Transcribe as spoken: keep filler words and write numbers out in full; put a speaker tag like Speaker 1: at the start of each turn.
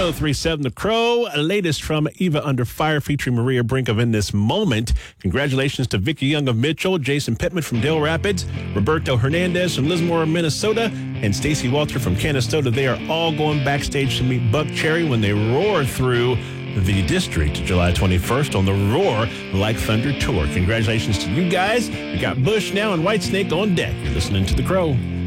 Speaker 1: oh three seven The Crow. Latest from Eva Under Fire featuring Maria Brink of In This Moment. Congratulations to Vicky Young of Mitchell, Jason Pittman from Dale Rapids, Roberto Hernandez from Lismore, Minnesota, and Stacy Walter from Canastota. They are all going backstage to meet Buck Cherry when they roar through the district July twenty-first on the Roar Like Thunder Tour. Congratulations to you guys. We got Bush now and Whitesnake on deck. You're listening to The Crow.